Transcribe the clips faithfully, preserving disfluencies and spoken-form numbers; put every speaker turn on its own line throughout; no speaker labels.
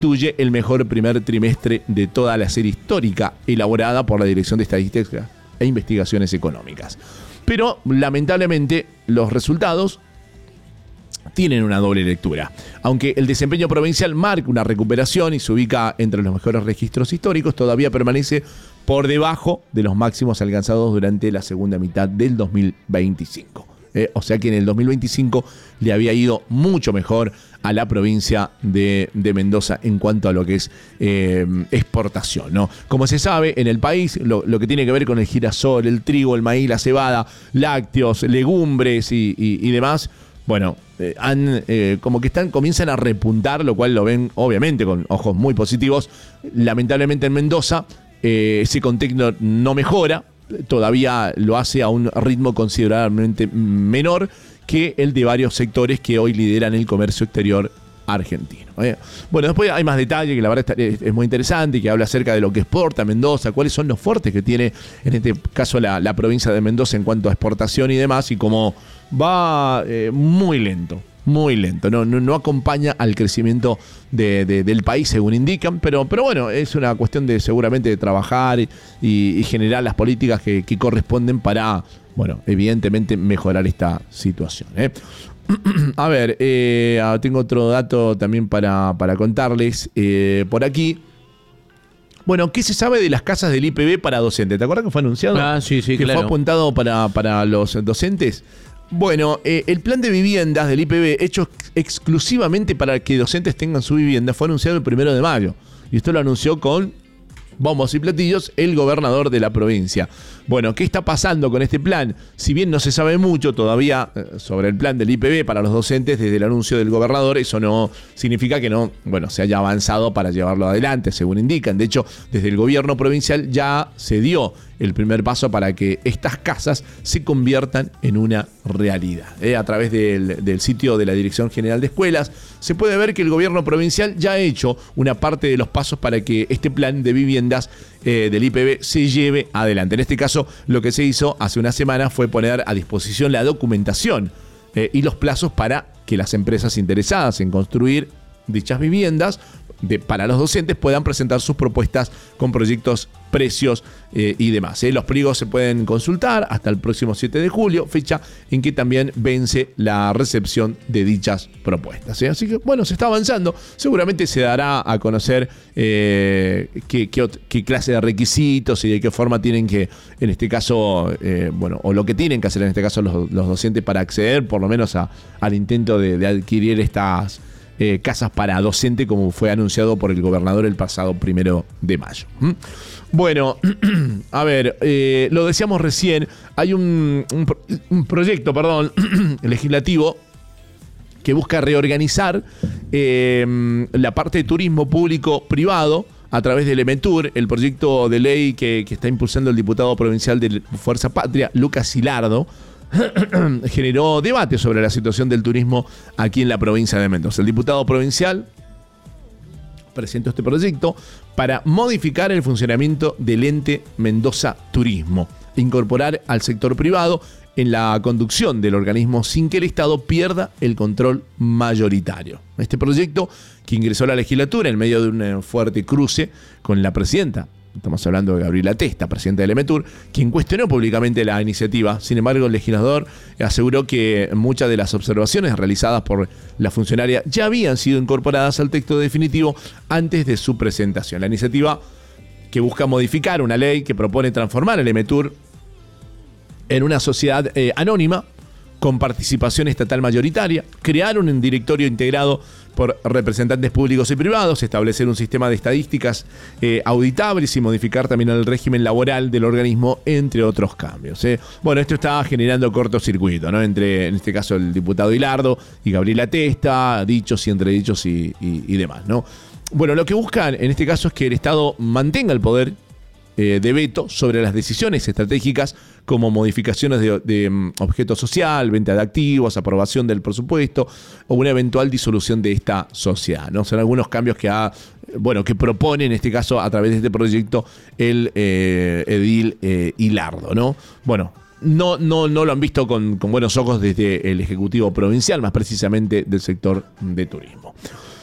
constituye el mejor primer trimestre de toda la serie histórica elaborada por la Dirección de Estadística e Investigaciones Económicas. Pero, lamentablemente, los resultados tienen una doble lectura. Aunque el desempeño provincial marca una recuperación y se ubica entre los mejores registros históricos, todavía permanece por debajo de los máximos alcanzados durante la segunda mitad del dos mil veinticinco. Eh, o sea que en el dos mil veinticinco le había ido mucho mejor a la provincia de, de Mendoza en cuanto a lo que es eh, exportación, ¿no? Como se sabe, en el país lo, lo que tiene que ver con el girasol, el trigo, el maíz, la cebada, lácteos, legumbres y, y, y demás, bueno, eh, han, eh, como que están, comienzan a repuntar, lo cual lo ven obviamente con ojos muy positivos. Lamentablemente en Mendoza eh, ese contexto no mejora, todavía lo hace a un ritmo considerablemente menor que el de varios sectores que hoy lideran el comercio exterior argentino. ¿eh? Bueno, después hay más detalle que la verdad es, es muy interesante, que habla acerca de lo que exporta Mendoza, cuáles son los fuertes que tiene en este caso la, la provincia de Mendoza en cuanto a exportación y demás, y cómo va eh, muy lento. Muy lento, no, no, no acompaña al crecimiento de, de, del país según indican, pero, pero bueno, es una cuestión de seguramente de trabajar y, y generar las políticas que, que corresponden para, bueno, evidentemente mejorar esta situación. ¿eh? A ver, eh, tengo otro dato también para, para contarles eh, por aquí. Bueno, ¿qué se sabe de las casas del I P B para docentes? ¿Te acuerdas que fue anunciado?
Ah, sí, sí,
que
claro.
fue apuntado para, para los docentes. Bueno, eh, el plan de viviendas del I P B, hecho exclusivamente para que docentes tengan su vivienda, fue anunciado el primero de mayo. Y esto lo anunció con bombos y platillos el gobernador de la provincia. Bueno, ¿qué está pasando con este plan? Si bien no se sabe mucho todavía sobre el plan del I P B para los docentes desde el anuncio del gobernador, eso no significa que no, bueno, se haya avanzado para llevarlo adelante, según indican. De hecho, desde el gobierno provincial ya se dio el primer paso para que estas casas se conviertan en una realidad. ¿eh? A través del, del sitio de la Dirección General de Escuelas se puede ver que el gobierno provincial ya ha hecho una parte de los pasos para que este plan de viviendas eh, del I P B se lleve adelante. En este caso, lo que se hizo hace una semana fue poner a disposición la documentación eh, y los plazos para que las empresas interesadas en construir dichas viviendas de, para los docentes puedan presentar sus propuestas con proyectos, precios eh, y demás. ¿eh? Los pliegos se pueden consultar hasta el próximo siete de julio, fecha en que también vence la recepción de dichas propuestas. ¿eh? Así que, bueno, se está avanzando. Seguramente se dará a conocer eh, qué, qué, qué clase de requisitos y de qué forma tienen que, en este caso, eh, bueno, o lo que tienen que hacer en este caso los, los docentes para acceder, por lo menos, a, al intento de, de adquirir estas Eh, casas para docente, como fue anunciado por el gobernador el pasado primero de mayo. ¿Mm? Bueno, a ver, eh, lo decíamos recién, hay un, un, un proyecto, perdón, legislativo que busca reorganizar eh, la parte de turismo público-privado a través del EMETUR, el proyecto de ley que, que está impulsando el diputado provincial de Fuerza Patria, Lucas Silardo, generó debate sobre la situación del turismo aquí en la provincia de Mendoza. El diputado provincial presentó este proyecto para modificar el funcionamiento del ente Mendoza Turismo, incorporar al sector privado en la conducción del organismo sin que el Estado pierda el control mayoritario. Este proyecto, que ingresó a la legislatura en medio de un fuerte cruce con la presidenta, estamos hablando de Gabriela Testa, presidenta del EMETUR, quien cuestionó públicamente la iniciativa. Sin embargo, el legislador aseguró que muchas de las observaciones realizadas por la funcionaria ya habían sido incorporadas al texto definitivo antes de su presentación. La iniciativa, que busca modificar una ley que propone transformar el EMETUR en una sociedad eh, anónima con participación estatal mayoritaria, crear un directorio integrado por representantes públicos y privados, establecer un sistema de estadísticas eh, auditables y modificar también el régimen laboral del organismo, entre otros cambios. ¿eh? Bueno, esto está generando cortocircuito, ¿no? Entre, en este caso, el diputado Hilardo y Gabriela Testa, dichos y entredichos y, y, y demás, ¿no? Bueno, lo que buscan en este caso es que el Estado mantenga el poder eh, de veto sobre las decisiones estratégicas como modificaciones de, de um, objeto social, venta de activos, aprobación del presupuesto o una eventual disolución de esta sociedad, ¿no? Son algunos cambios que ha, bueno, que propone en este caso a través de este proyecto el eh, edil eh, Hilardo, ¿no? Bueno, no, no, no lo han visto con, con buenos ojos desde el Ejecutivo Provincial, más precisamente del sector de turismo.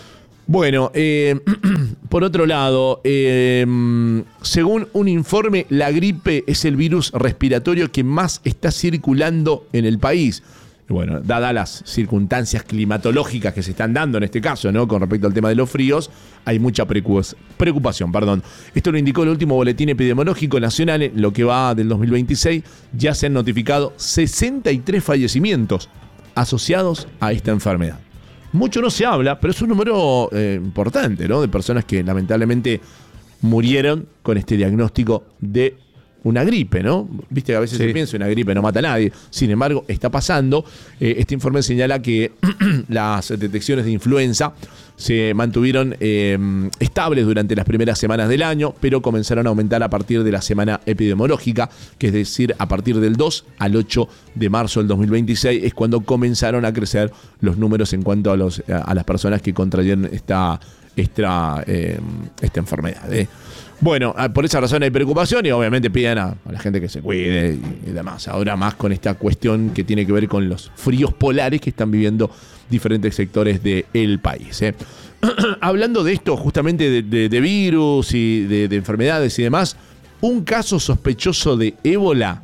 Bueno, eh, por otro lado, eh, según un informe, la gripe es el virus respiratorio que más está circulando en el país. Bueno, dadas las circunstancias climatológicas que se están dando en este caso, ¿no? Con respecto al tema de los fríos, hay mucha preocupación. Perdón. Esto lo indicó el último boletín epidemiológico nacional. En lo que va del dos mil veintiséis, ya se han notificado sesenta y tres fallecimientos asociados a esta enfermedad. Mucho no se habla, pero es un número eh, importante, ¿no? De personas que lamentablemente murieron con este diagnóstico de una gripe, ¿no? Viste que a veces sí. se piensa una gripe no mata a nadie. Sin embargo, está pasando. Eh, este informe señala que las detecciones de influenza se mantuvieron eh, estables durante las primeras semanas del año, pero comenzaron a aumentar a partir de la semana epidemiológica, que es decir, a partir del dos al ocho de marzo del dos mil veintiséis, es cuando comenzaron a crecer los números en cuanto a, los, a las personas que contrayeron esta, esta, eh, esta enfermedad. ¿eh? Bueno, por esa razón hay preocupación y obviamente piden a, a la gente que se cuide y, y demás. Ahora más con esta cuestión que tiene que ver con los fríos polares que están viviendo diferentes sectores del país. ¿eh? Hablando de esto, justamente de, de, de virus y de, de enfermedades y demás, un caso sospechoso de ébola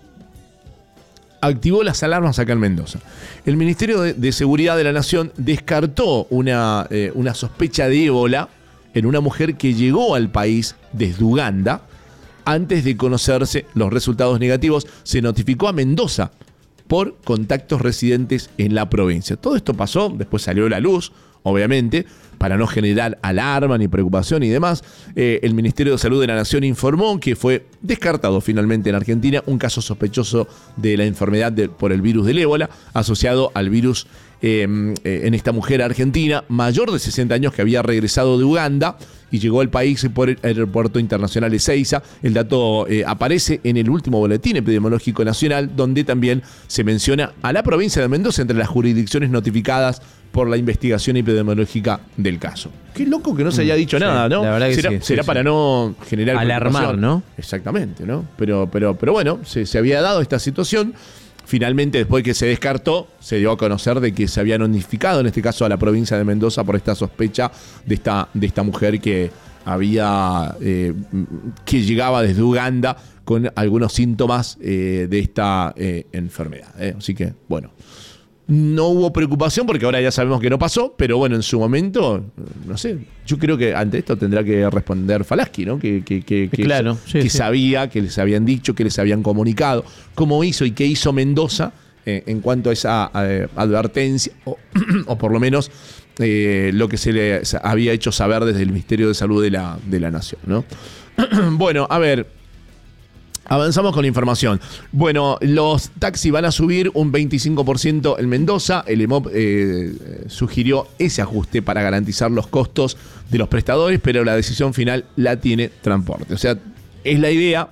activó las alarmas acá en Mendoza. El Ministerio de, de Seguridad de la Nación descartó una, eh, una sospecha de ébola en una mujer que llegó al país desde Uganda. Antes de conocerse los resultados negativos, se notificó a Mendoza por contactos residentes en la provincia. Todo esto pasó, después salió a la luz, obviamente, para no generar alarma ni preocupación y demás. Eh, el Ministerio de Salud de la Nación informó que fue descartado finalmente en Argentina un caso sospechoso de la enfermedad de, por el virus del ébola, asociado al virus eh, eh, en esta mujer argentina, mayor de sesenta años, que había regresado de Uganda y llegó al país por el aeropuerto internacional Ezeiza. El dato eh, aparece en el último boletín epidemiológico nacional, donde también se menciona a la provincia de Mendoza entre las jurisdicciones notificadas por la investigación epidemiológica del caso. Qué loco que no se haya dicho mm, nada, ¿no?
La verdad que
será
sí,
será
sí,
para
sí.
no generar
alarmar, ¿no?
Exactamente, ¿no? Pero, pero, pero bueno, se, se había dado esta situación. Finalmente, después que se descartó, se dio a conocer de que se había notificado, en este caso a la provincia de Mendoza, por esta sospecha de esta, de esta mujer que había eh, que llegaba desde Uganda con algunos síntomas eh, de esta eh, enfermedad. ¿eh? Así que, bueno, no hubo preocupación porque ahora ya sabemos que no pasó, pero bueno, en su momento, no sé, yo creo que ante esto tendrá que responder Falaschi, ¿no? Que, que, que, que,
claro, sí,
que
sí.
sabía, que les habían dicho, que les habían comunicado, cómo hizo y qué hizo Mendoza eh, en cuanto a esa eh, advertencia, o, o por lo menos eh, lo que se le había hecho saber desde el Ministerio de Salud de la, de la Nación, ¿no? Bueno, a ver. Avanzamos con la información. Bueno, los taxis van a subir un veinticinco por ciento en Mendoza. El E M O P eh, sugirió ese ajuste para garantizar los costos de los prestadores, pero la decisión final la tiene Transporte. O sea, es la idea,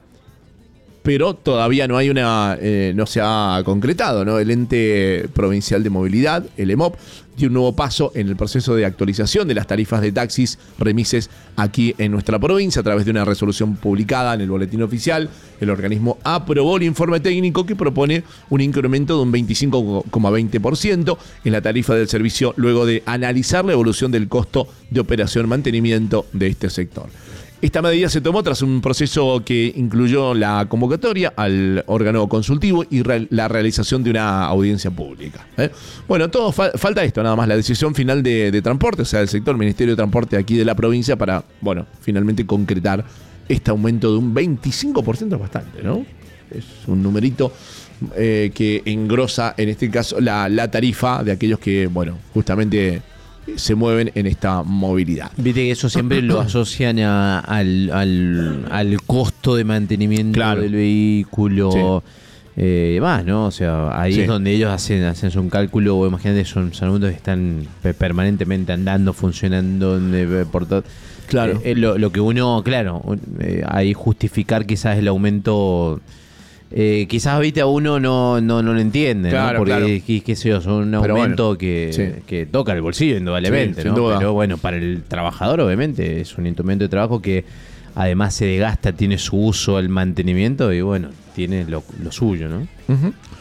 pero todavía no hay una, eh, no se ha concretado, ¿no? El ente provincial de movilidad, el E M O P, dio un nuevo paso en el proceso de actualización de las tarifas de taxis remises aquí en nuestra provincia a través de una resolución publicada en el boletín oficial. El organismo aprobó el informe técnico que propone un incremento de un veinticinco coma veinte por ciento en la tarifa del servicio luego de analizar la evolución del costo de operación mantenimiento de este sector. Esta medida se tomó tras un proceso que incluyó la convocatoria al órgano consultivo y re- la realización de una audiencia pública. ¿eh? Bueno, todo fa- falta esto, nada más, la decisión final de, de transporte, o sea, del sector Ministerio de Transporte aquí de la provincia para, bueno, finalmente concretar este aumento de un veinticinco por ciento, es bastante, ¿no? Es un numerito eh, que engrosa, en este caso, la, la tarifa de aquellos que, bueno, justamente se mueven en esta movilidad.
Viste que eso siempre lo asocian a, al, al, al costo de mantenimiento claro. del vehículo y sí. eh, demás, ¿no? O sea, ahí sí. es donde ellos hacen, hacen un cálculo. Imagínate, son, son autos que están permanentemente andando, funcionando por todo.
Claro.
Eh, lo, lo que uno, claro, eh, ahí justificar quizás el aumento. Eh, quizás viste a uno no, no, no lo entiende, claro, ¿no? Porque claro. qué, qué sé yo, son un aumento bueno, que, sí. que toca el bolsillo indudablemente, sí, ¿no? Pero bueno, para el trabajador obviamente es un instrumento de trabajo que además se desgasta, tiene su uso, el mantenimiento y bueno, tiene lo, lo suyo, ¿no?
Uh-huh.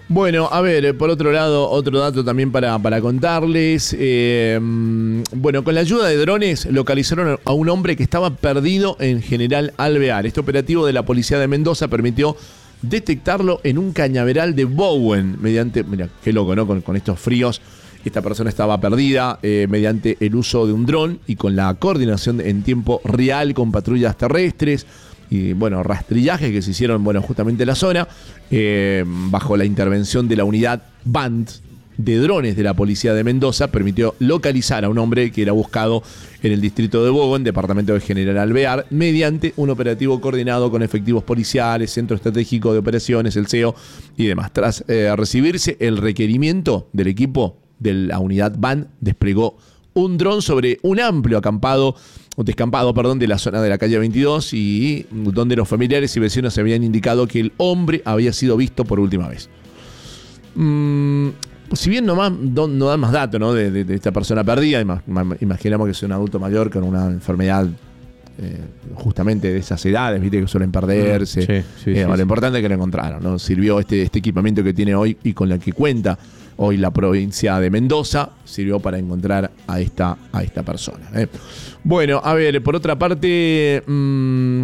Bueno, a ver, por otro lado, otro dato también para, para contarles. Eh, bueno, con la ayuda de drones localizaron a un hombre que estaba perdido en General Alvear. Este operativo de la policía de Mendoza permitió detectarlo en un cañaveral de Bowen mediante, mira, qué loco, ¿no? Con, con estos fríos. Esta persona estaba perdida eh, mediante el uso de un dron y con la coordinación en tiempo real con patrullas terrestres y, bueno, rastrillajes que se hicieron, bueno, justamente en la zona, eh, bajo la intervención de la unidad B A N T de drones de la policía de Mendoza, permitió localizar a un hombre que era buscado en el distrito de Bowen, departamento de General Alvear, mediante un operativo coordinado con efectivos policiales, Centro Estratégico de Operaciones, el C E O y demás. Tras eh, recibirse el requerimiento del equipo de la unidad B A N, desplegó un dron sobre un amplio acampado, un descampado, perdón, de la zona de la calle veintidós y donde los familiares y vecinos habían indicado que el hombre había sido visto por última vez. Mm, si bien no, más, no, no dan más datos, ¿no? de, de, de esta persona perdida, imaginamos que es un adulto mayor con una enfermedad eh, justamente de esas edades, viste, que suelen perderse. Sí, sí, eh, sí, lo sí. importante es que lo encontraron, ¿no? Sirvió este, este equipamiento que tiene hoy y con la que cuenta hoy la provincia de Mendoza, sirvió para encontrar a esta, a esta persona. ¿eh? Bueno, a ver, por otra parte, mmm,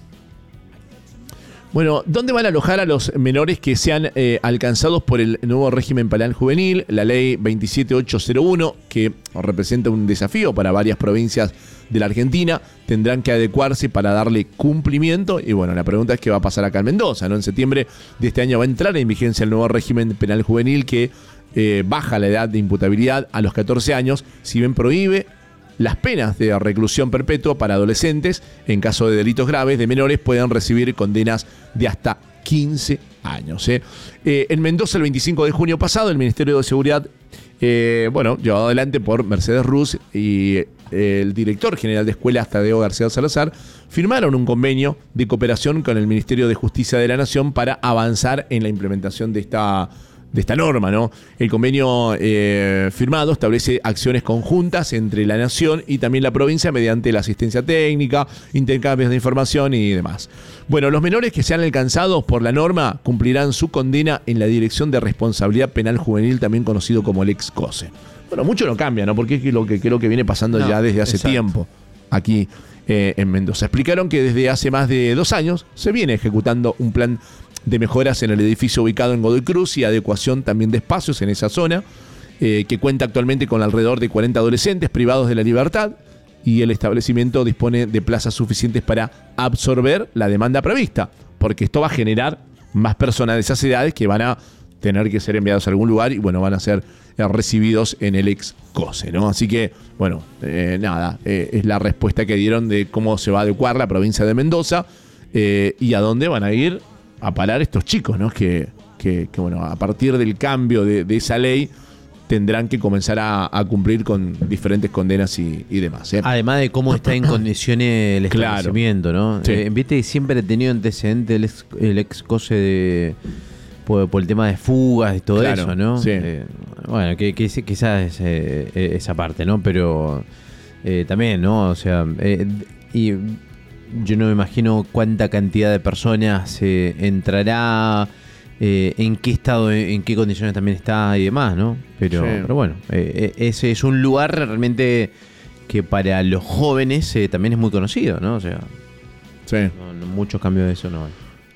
bueno, ¿dónde van a alojar a los menores que sean eh, alcanzados por el nuevo régimen penal juvenil? La ley veintisiete mil ochocientos uno, que representa un desafío para varias provincias de la Argentina, tendrán que adecuarse para darle cumplimiento. Y bueno, la pregunta es qué va a pasar acá en Mendoza, ¿no? En septiembre de este año va a entrar en vigencia el nuevo régimen penal juvenil que Eh, baja la edad de imputabilidad a los catorce años, si bien prohíbe las penas de reclusión perpetua para adolescentes. En caso de delitos graves de menores pueden recibir condenas de hasta quince años. ¿eh? Eh, en Mendoza, el veinticinco de junio pasado, el Ministerio de Seguridad, eh, bueno, llevado adelante por Mercedes Ruz y eh, el director general de escuelas, Tadeo García Salazar, firmaron un convenio de cooperación con el Ministerio de Justicia de la Nación para avanzar en la implementación de esta de esta norma, ¿no? El convenio eh, firmado establece acciones conjuntas entre la Nación y también la provincia mediante la asistencia técnica, intercambios de información y demás. Bueno, los menores que sean alcanzados por la norma cumplirán su condena en la Dirección de Responsabilidad Penal Juvenil, también conocido como el ex COSE. Bueno, mucho no cambia, ¿no? Porque es lo que creo que viene pasando no, ya desde hace exacto. tiempo aquí eh, en Mendoza. Explicaron que desde hace más de dos años se viene ejecutando un plan de mejoras en el edificio ubicado en Godoy Cruz y adecuación también de espacios en esa zona, eh, que cuenta actualmente con alrededor de cuarenta adolescentes privados de la libertad, y el establecimiento dispone de plazas suficientes para absorber la demanda prevista, porque esto va a generar más personas de esas edades que van a tener que ser enviados a algún lugar y bueno, van a ser eh, recibidos en el ex COSE, ¿no? Así que, bueno, eh, nada, eh, es la respuesta que dieron de cómo se va a adecuar la provincia de Mendoza eh, y a dónde van a ir a parar estos chicos, ¿no? Que, que, que bueno, a partir del cambio de, de esa ley tendrán que comenzar a, a cumplir con diferentes condenas y, y demás. ¿eh?
Además de cómo está en condiciones el establecimiento, claro. ¿no?
Sí.
Eh, Viste, siempre he tenido antecedentes el ex, el ex COSE de, por, por el tema de fugas y todo claro, eso, ¿no?
Sí.
Eh, bueno, que, que quizás es, eh, esa parte, ¿no? Pero eh, también, ¿no? O sea, eh, y yo no me imagino cuánta cantidad de personas eh, entrará, eh, en qué estado, en qué condiciones también está y demás, ¿no? Pero, sí. pero bueno, eh, ese es un lugar realmente que para los jóvenes eh, también es muy conocido, ¿no? O sea,
sí.
no, no, muchos cambios de eso no hay.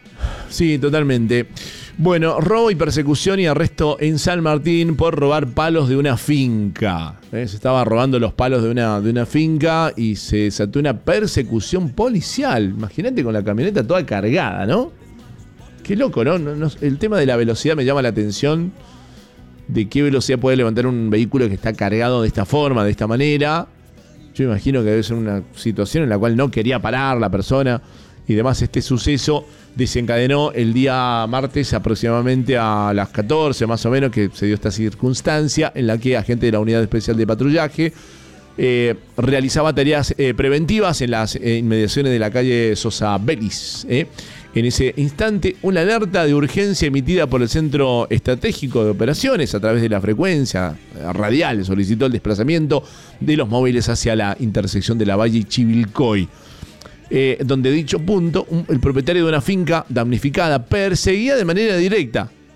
Sí, totalmente. Bueno, robo y persecución y arresto en San Martín por robar palos de una finca. ¿Eh? Se estaba robando los palos de una, de una finca y se desató una persecución policial. Imagínate con la camioneta toda cargada, ¿no? Qué loco, ¿no? No, no el tema de la velocidad me llama la atención. De qué velocidad puede levantar un vehículo que está cargado de esta forma, de esta manera. Yo imagino que debe ser una situación en la cual no quería parar la persona y demás. Este suceso desencadenó el día martes aproximadamente a las catorce más o menos, que se dio esta circunstancia en la que agente de la Unidad Especial de Patrullaje eh, realizaba tareas eh, preventivas en las eh, inmediaciones de la calle Sosa Belis. Eh. En ese instante, una alerta de urgencia emitida por el Centro Estratégico de Operaciones a través de la frecuencia radial solicitó el desplazamiento de los móviles hacia la intersección de la Valle y Chivilcoy. Eh, donde dicho punto, un, el propietario de una finca damnificada perseguía de manera directa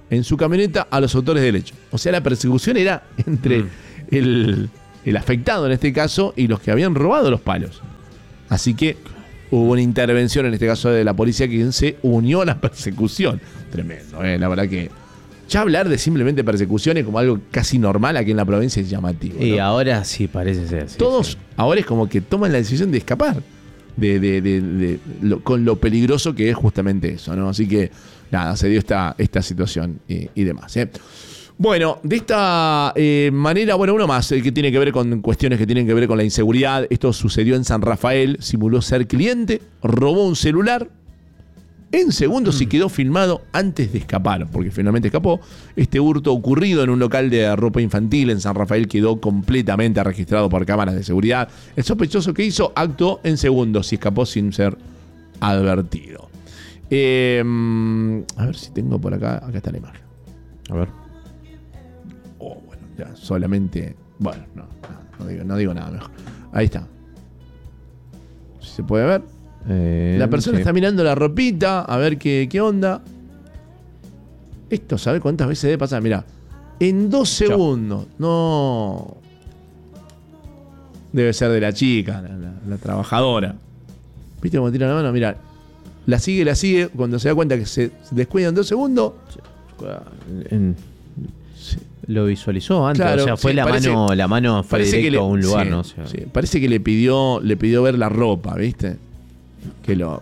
en su camioneta a los autores del hecho. O sea, la persecución era entre mm. el, el afectado en este caso y los que habían robado los palos. Así que hubo una intervención en este caso de la policía quien se unió a la persecución. Tremendo, ¿eh? La verdad que ya hablar de simplemente persecuciones como algo casi normal aquí en la provincia es llamativo, ¿no?
Y ahora sí parece ser. Sí,
Todos
sí.
ahora es como que toman la decisión de escapar de, de, de, de lo, con lo peligroso que es justamente eso, ¿no? Así que nada, se dio esta, esta situación y, y demás, ¿eh? Bueno, de esta eh, manera, bueno, uno más eh, que tiene que ver con cuestiones que tienen que ver con la inseguridad. Esto sucedió en San Rafael, simuló ser cliente, robó un celular. En segundos mm. y quedó filmado antes de escapar, porque finalmente escapó. Este hurto ocurrido en un local de ropa infantil en San Rafael quedó completamente registrado por cámaras de seguridad. El sospechoso que hizo actuó en segundos y escapó sin ser advertido. Eh, a ver si tengo por acá. Acá está la imagen.
A ver.
Oh, bueno, ya solamente. Bueno, no, no, no, digo, no digo nada mejor. Ahí está. Si se puede ver. Eh, la persona sí. está mirando la ropita, a ver qué, qué onda. Esto, ¿sabes cuántas veces debe pasar? Mirá, en dos segundos. Chao. No. Debe ser de la chica, la, la, la trabajadora. ¿Viste cómo tira la mano? Mirá, la sigue, la sigue. Cuando se da cuenta que se descuida en dos segundos.
En, lo visualizó antes, claro, o sea, fue sí, la parece, mano, la mano fue directo le, a un lugar,
sí,
¿no? O sea,
sí, parece que le pidió, le pidió ver la ropa, ¿viste? Qué loco.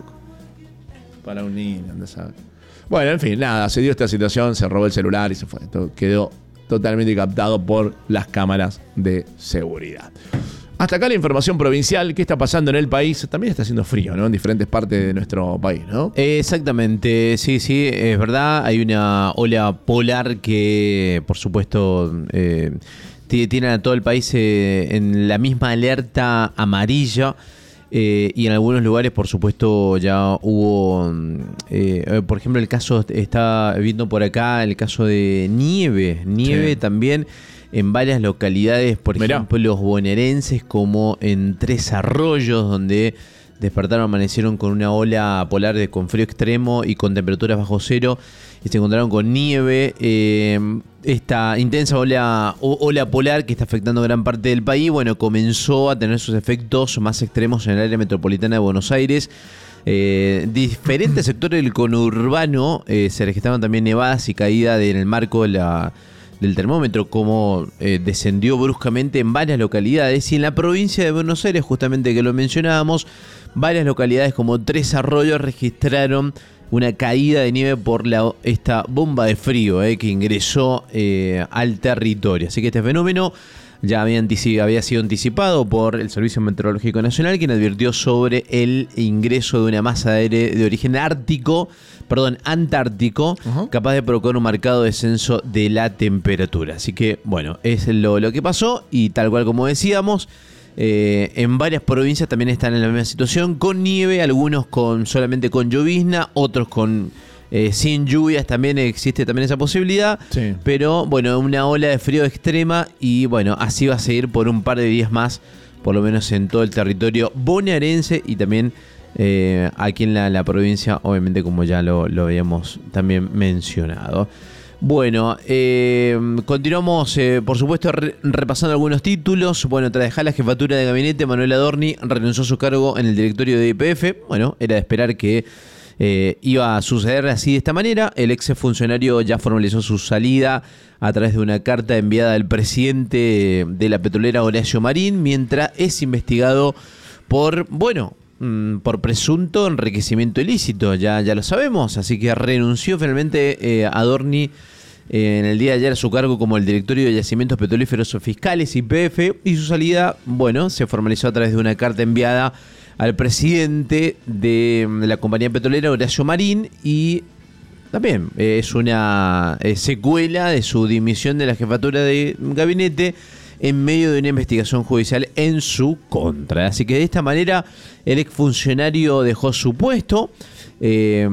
Para un niño, ¿dónde sabe? Bueno, en fin, nada, se dio esta situación, se robó el celular y se fue. Todo quedó totalmente captado por las cámaras de seguridad. Hasta acá la información provincial. ¿Qué está pasando en el país? También está haciendo frío, ¿no? En diferentes partes de nuestro país, ¿no?
Exactamente, sí, sí, es verdad. Hay una ola polar que, por supuesto, eh, tiene a todo el país eh, en la misma alerta amarilla. Eh, y en algunos lugares, por supuesto, ya hubo, eh, por ejemplo, el caso, está viendo por acá el caso de nieve, nieve sí. también en varias localidades, por Mirá. ejemplo, los bonaerenses, como en Tres Arroyos, donde despertaron, amanecieron con una ola polar de, con frío extremo y con temperaturas bajo cero, y se encontraron con nieve. Eh, esta intensa ola, ola polar que está afectando gran parte del país, bueno, comenzó a tener sus efectos más extremos en el área metropolitana de Buenos Aires. Eh, diferentes sectores del conurbano eh, se registraron también nevadas y caídas en el marco de la, del termómetro, como eh, descendió bruscamente en varias localidades. Y en la provincia de Buenos Aires, justamente que lo mencionábamos, varias localidades como Tres Arroyos registraron una caída de nieve por la, esta bomba de frío eh, que ingresó eh, al territorio. Así que este fenómeno ya había, anticip- había sido anticipado por el Servicio Meteorológico Nacional, quien advirtió sobre el ingreso de una masa de aire de origen ártico, perdón, antártico, uh-huh. capaz de provocar un marcado descenso de la temperatura. Así que, bueno, es lo, lo que pasó, y tal cual como decíamos, Eh, en varias provincias también están en la misma situación, con nieve, algunos con solamente con llovizna, otros con eh, sin lluvias, también existe también esa posibilidad, sí. pero bueno, una ola de frío extrema, y bueno, así va a seguir por un par de días más, por lo menos en todo el territorio bonaerense, y también eh, aquí en la, la provincia, obviamente, como ya lo, lo habíamos también mencionado. Bueno, eh, continuamos, eh, por supuesto, re- repasando algunos títulos. Bueno, tras dejar la jefatura de gabinete, Manuel Adorni renunció a su cargo en el directorio de Y P F. Bueno, era de esperar que eh, iba a suceder así de esta manera. El ex funcionario ya formalizó su salida a través de una carta enviada al presidente de la petrolera, Horacio Marín, mientras es investigado por, bueno, por presunto enriquecimiento ilícito, ya, ya lo sabemos. Así que renunció finalmente eh, Adorni eh, en el día de ayer a su cargo como el directorio de yacimientos petrolíferos o fiscales, Y P F, y su salida, bueno, se formalizó a través de una carta enviada al presidente de la compañía petrolera, Horacio Marín, y también eh, es una eh, secuela de su dimisión de la jefatura de gabinete en medio de una investigación judicial en su contra. Así que de esta manera el exfuncionario dejó su puesto, eh,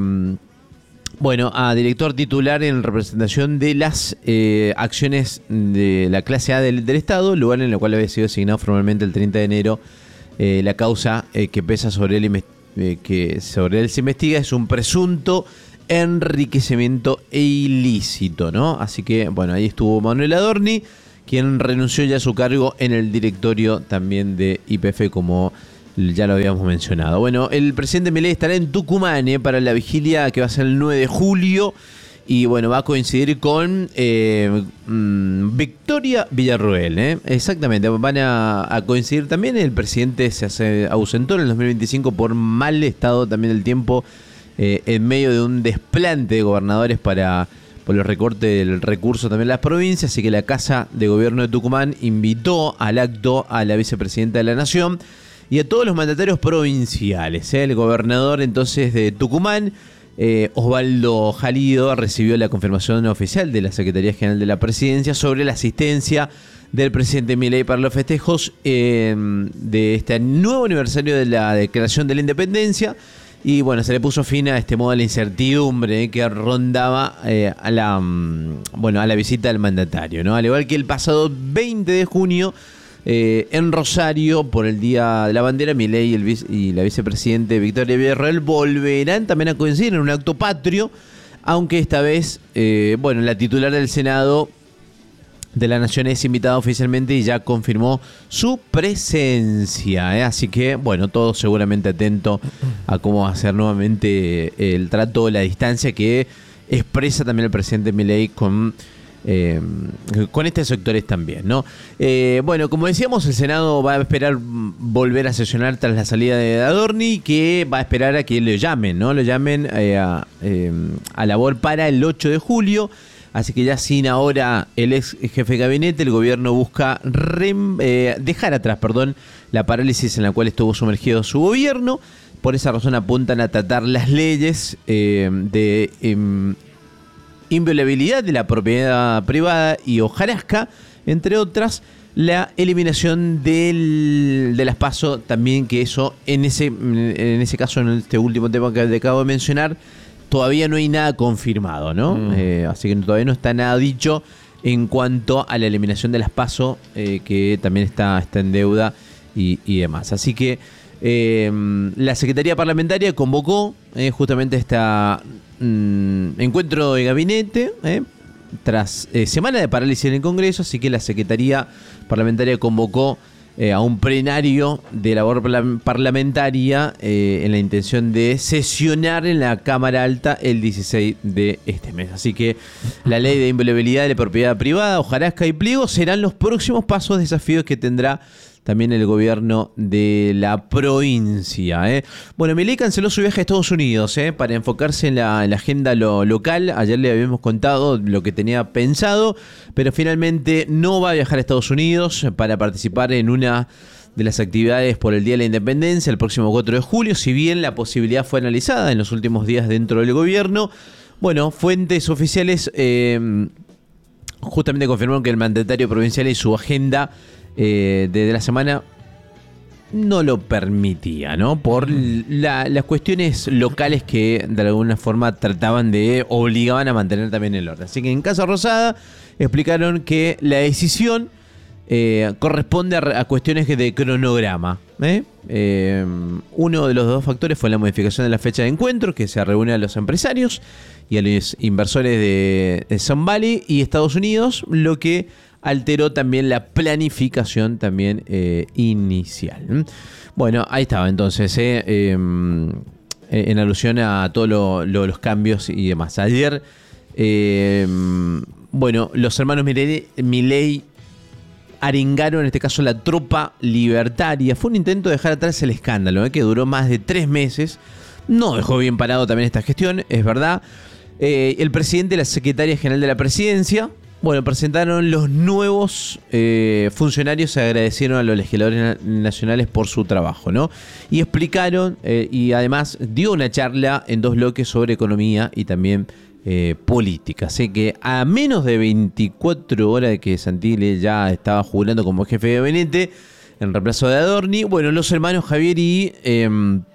bueno, a director titular en representación de las eh, acciones de la clase A del, del Estado, lugar en el cual había sido asignado formalmente el treinta de enero. Eh, la causa eh, que pesa sobre él, eh, que sobre él se investiga es un presunto enriquecimiento ilícito, ¿no? Así que, bueno, ahí estuvo Manuel Adorni, quien renunció ya a su cargo en el directorio también de Y P F, como ya lo habíamos mencionado. Bueno, el presidente Milei estará en Tucumán eh, para la vigilia que va a ser el nueve de julio. Y bueno, va a coincidir con eh, mmm, Victoria Villarroel, ¿eh? Exactamente, van a, a coincidir también. El presidente se hace, ausentó en el dos mil veinticinco por mal estado también del tiempo, eh, en medio de un desplante de gobernadores para por los recortes del recurso también de las provincias. Así que la Casa de Gobierno de Tucumán invitó al acto a la vicepresidenta de la Nación y a todos los mandatarios provinciales, ¿eh? El gobernador entonces de Tucumán, Eh, Osvaldo Jalido, recibió la confirmación oficial de la Secretaría General de la Presidencia sobre la asistencia del presidente Milei para los festejos eh, de este nuevo aniversario de la Declaración de la Independencia. Y bueno, se le puso fin a este modo de la incertidumbre eh, que rondaba eh, a la um, bueno a la visita del mandatario, ¿no? Al igual que el pasado veinte de junio, Eh, en Rosario, por el Día de la Bandera, Milei y, el vice, y la vicepresidente Victoria Villarroel volverán también a coincidir en un acto patrio, aunque esta vez, eh, bueno, la titular del Senado de la Nación es invitada oficialmente y ya confirmó su presencia, ¿eh? Así que, bueno, todos seguramente atentos a cómo va a ser nuevamente el trato, la distancia que expresa también el presidente Milei con Eh, con estos sectores también, ¿no? Eh, bueno, como decíamos, el Senado va a esperar volver a sesionar tras la salida de Adorni, que va a esperar a que lo llamen, ¿no? Lo llamen eh, a, eh, a labor para el ocho de julio. Así que ya sin ahora el ex jefe de gabinete, el gobierno busca rem, eh, dejar atrás, perdón, la parálisis en la cual estuvo sumergido su gobierno. Por esa razón apuntan a tratar las leyes eh, de Eh, inviolabilidad de la propiedad privada y hojarasca, entre otras, la eliminación del, de las PASO también, que eso en ese, en ese caso, en este último tema que acabo de mencionar, todavía no hay nada confirmado, ¿no? Mm. Eh, así que todavía no está nada dicho en cuanto a la eliminación de las PASO, eh, que también está, está en deuda y, y demás. Así que eh, la Secretaría Parlamentaria convocó eh, justamente esta mm, encuentro de gabinete eh, tras eh, semana de parálisis en el Congreso, así que la Secretaría Parlamentaria convocó eh, a un plenario de labor parlamentaria eh, en la intención de sesionar en la Cámara Alta el dieciséis de este mes. Así que la ley de inviolabilidad de la propiedad privada, hojarasca y pliego serán los próximos pasos, desafíos que tendrá también el gobierno de la provincia. ¿eh? Bueno, Milei canceló su viaje a Estados Unidos ¿eh? para enfocarse en la, en la agenda lo, local. Ayer le habíamos contado lo que tenía pensado, pero finalmente no va a viajar a Estados Unidos para participar en una de las actividades por el Día de la Independencia el próximo cuatro de julio, si bien la posibilidad fue analizada en los últimos días dentro del gobierno. Bueno, fuentes oficiales eh, justamente confirmaron que el mandatario provincial y su agenda Eh, de, de la semana no lo permitía, ¿no? Por la, las cuestiones locales que de alguna forma trataban de, obligaban a mantener también el orden. Así que en Casa Rosada explicaron que la decisión eh, corresponde a, a cuestiones de cronograma. ¿eh? Eh, uno de los dos factores fue la modificación de la fecha de encuentro, que se reúne a los empresarios y a los inversores de, de Sun Valley y Estados Unidos, lo que alteró también la planificación también eh, inicial. Bueno, ahí estaba entonces, eh, eh, en alusión a todos lo, lo, los cambios y demás. Ayer, eh, bueno, los hermanos Milei, Milei arengaron, en este caso, la tropa libertaria. Fue un intento de dejar atrás el escándalo, eh, que duró más de tres meses. No dejó bien parado también esta gestión, es verdad. Eh, el presidente y la secretaria general de la presidencia, bueno, presentaron los nuevos eh, funcionarios, se agradecieron a los legisladores nacionales por su trabajo, ¿no? Y explicaron, eh, y además dio una charla en dos bloques sobre economía y también eh, política. Así que a menos de veinticuatro horas de que Santilli ya estaba jugando como jefe de gabinete, en reemplazo de Adorni, bueno, los hermanos Javier y... Eh,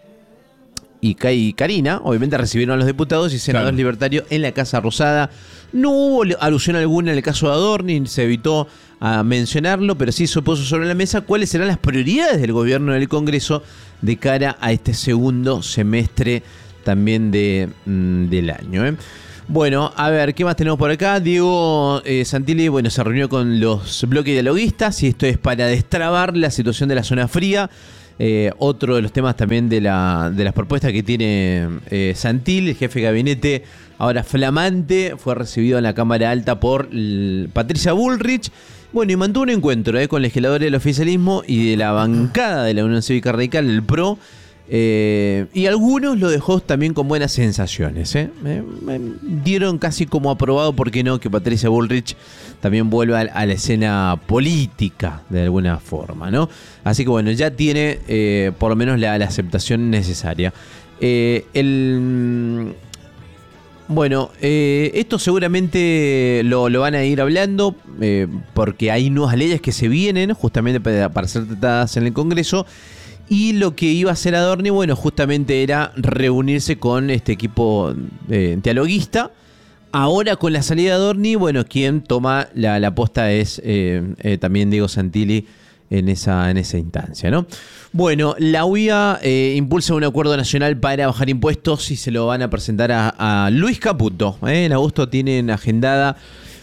y Karina, obviamente recibieron a los diputados y senadores claro. libertarios en la Casa Rosada. No hubo alusión alguna en el caso de Adorni, se evitó a mencionarlo, pero sí se puso sobre la mesa cuáles serán las prioridades del gobierno del Congreso de cara a este segundo semestre también de, del año. ¿eh? Bueno, a ver, ¿qué más tenemos por acá? Diego eh, Santilli, bueno, se reunió con los bloques dialoguistas y esto es para destrabar la situación de la zona fría. Eh, otro de los temas también de, la, de las propuestas que tiene eh, Santilli, el jefe de gabinete, ahora flamante, fue recibido en la Cámara Alta por l- Patricia Bullrich. Bueno, y mantuvo un encuentro eh, con legisladores del oficialismo y de la bancada de la Unión Cívica Radical, el P R O. Eh, y algunos lo dejó también con buenas sensaciones. ¿eh? Me, me dieron casi como aprobado, ¿por qué no?, que Patricia Bullrich también vuelva a, a la escena política de alguna forma, ¿no? Así que bueno, ya tiene eh, por lo menos la, la aceptación necesaria. Eh, el... Bueno, eh, esto seguramente lo, lo van a ir hablando eh, porque hay nuevas leyes que se vienen justamente para, para ser tratadas en el Congreso. Y lo que iba a hacer Adorni, bueno, justamente era reunirse con este equipo eh, dialoguista. Ahora con la salida de Adorni, bueno, quien toma la, la posta es eh, eh, también Diego Santilli en esa, en esa instancia, ¿no? Bueno, la U I A eh, impulsa un acuerdo nacional para bajar impuestos y se lo van a presentar a, a Luis Caputo. ¿eh? En agosto tienen agendada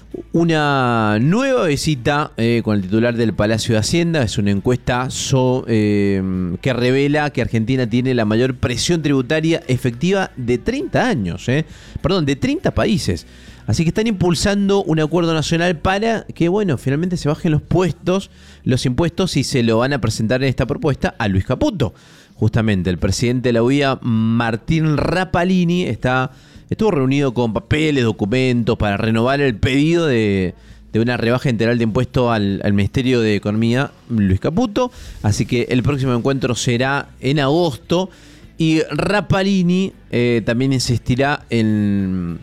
una nueva visita eh, con el titular del Palacio de Hacienda. Es una encuesta so, eh, que revela que Argentina tiene la mayor presión tributaria efectiva de treinta años, eh. perdón, de treinta países. Así que están impulsando un acuerdo nacional para que, bueno, finalmente se bajen los puestos, los impuestos, y se lo van a presentar en esta propuesta a Luis Caputo. Justamente el presidente de la U I A, Martín Rapalini, está... Estuvo reunido con papeles, documentos para renovar el pedido de, de una rebaja integral de impuestos al, al Ministerio de Economía, Luis Caputo. Así que el próximo encuentro será en agosto. Y Rapalini eh, también insistirá en,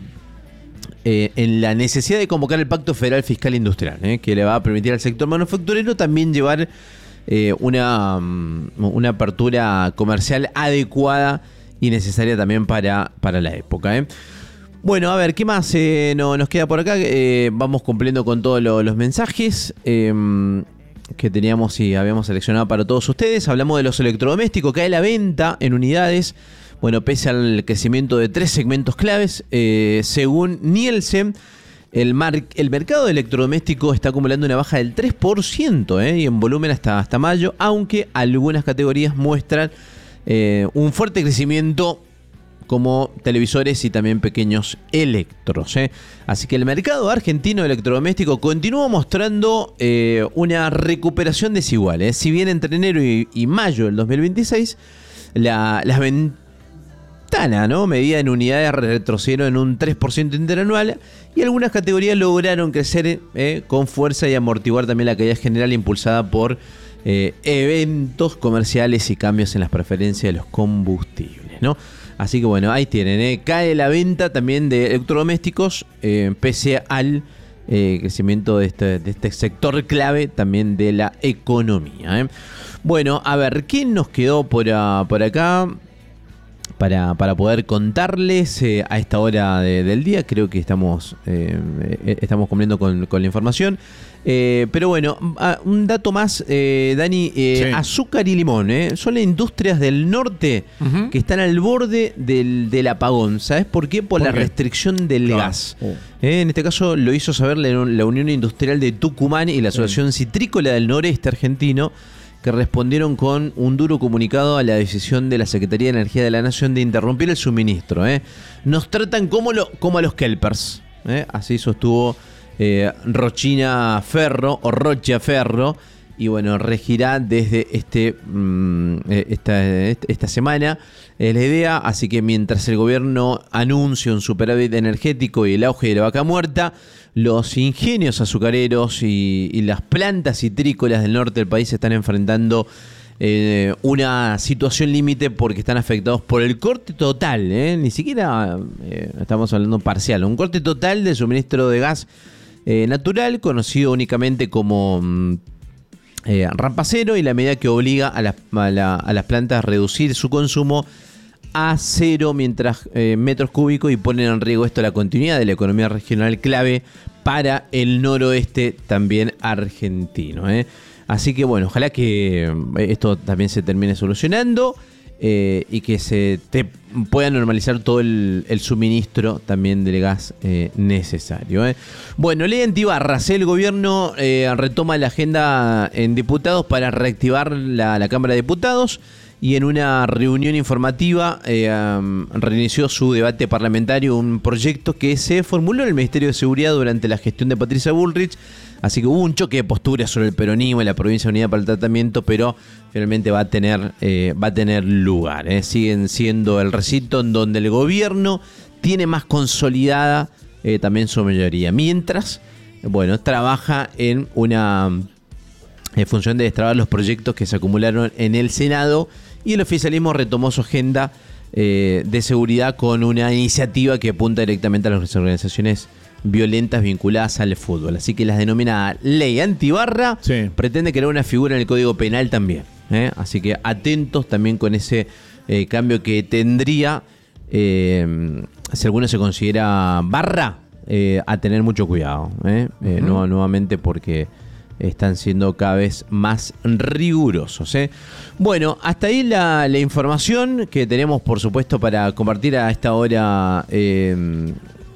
eh, en la necesidad de convocar el Pacto Federal Fiscal Industrial, eh, que le va a permitir al sector manufacturero también llevar eh, una, una apertura comercial adecuada y necesaria también para, para la época. ¿eh? Bueno, a ver, ¿qué más eh, no, nos queda por acá? Eh, vamos cumpliendo con todos lo, los mensajes eh, que teníamos y habíamos seleccionado para todos ustedes. Hablamos de los electrodomésticos, cae la venta en unidades. Bueno, pese al crecimiento de tres segmentos claves, eh, según Nielsen, el, mar, el mercado de electrodomésticos está acumulando una baja del tres por ciento eh, y en volumen hasta, hasta mayo, aunque algunas categorías muestran Eh, un fuerte crecimiento como televisores y también pequeños electros. ¿eh? Así que el mercado argentino de electrodoméstico continúa mostrando eh, una recuperación desigual. ¿eh? Si bien entre enero y, y mayo del dos mil veintiséis, la, las ventanas, ¿no?, medida en unidades, retrocedieron en un tres por ciento interanual y algunas categorías lograron crecer eh, con fuerza y amortiguar también la caída general impulsada por Eh, eventos comerciales y cambios en las preferencias de los combustibles, ¿no? Así que bueno, ahí tienen, ¿eh? Cae la venta también de electrodomésticos eh, pese al eh, crecimiento de este, de este sector clave también de la economía, ¿eh? Bueno, a ver, ¿qué nos quedó por, a, por acá para, para poder contarles eh, a esta hora de, del día? Creo que estamos, eh, estamos cumpliendo con, con la información. Eh, pero bueno, un dato más, eh, Dani, eh, sí. Azúcar y limón, eh, son las industrias del norte uh-huh. que están al borde del, del apagón. ¿Sabes por qué? Por, ¿Por la qué? restricción del claro. gas. Uh. Eh, en este caso lo hizo saber la, la Unión Industrial de Tucumán y la Asociación sí. Citrícola del Noreste Argentino, que respondieron con un duro comunicado a la decisión de la Secretaría de Energía de la Nación de interrumpir el suministro. Eh. Nos tratan como, lo, como a los kelpers. Eh. Así sostuvo Eh, Rochina Ferro o Rocha Ferro, y bueno, regirá desde este mmm, esta, esta semana es la idea. Así que mientras el gobierno anuncia un superávit energético y el auge de la vaca muerta, los ingenios azucareros y, y las plantas citrícolas del norte del país se están enfrentando eh, una situación límite porque están afectados por el corte total, eh, ni siquiera eh, estamos hablando parcial, un corte total de suministro de gas Eh, natural, conocido únicamente como eh, rampacero, y la medida que obliga a, la, a, la, a las plantas a reducir su consumo a cero mientras eh, metros cúbicos, y ponen en riesgo esto la continuidad de la economía regional clave para el noroeste también argentino. ¿eh? Así que bueno, ojalá que esto también se termine solucionando. eh, y que se te pueda normalizar todo el, el suministro también del gas eh, necesario. ¿eh? Bueno, ley antibarras. El gobierno eh, retoma la agenda en diputados para reactivar la, la Cámara de Diputados. Y en una reunión informativa eh, um, reinició su debate parlamentario un proyecto que se formuló en el Ministerio de Seguridad durante la gestión de Patricia Bullrich. Así que hubo un choque de posturas sobre el peronismo y la provincia unida para el tratamiento, pero finalmente va a tener, eh, va a tener lugar. Eh. Siguen siendo el recinto en donde el gobierno tiene más consolidada eh, también su mayoría. Mientras, bueno, trabaja en una eh, función de destrabar los proyectos que se acumularon en el Senado. Y el oficialismo retomó su agenda eh, de seguridad con una iniciativa que apunta directamente a las organizaciones violentas vinculadas al fútbol. Así que la denominada ley antibarra sí. pretende crear una figura en el Código Penal también. ¿eh? Así que atentos también con ese eh, cambio que tendría, eh, si alguno se considera barra, eh, a tener mucho cuidado. ¿eh? Eh, uh-huh. no, nuevamente porque están siendo cada vez más rigurosos. ¿eh? Bueno, hasta ahí la, la información que tenemos, por supuesto, para compartir a esta hora eh,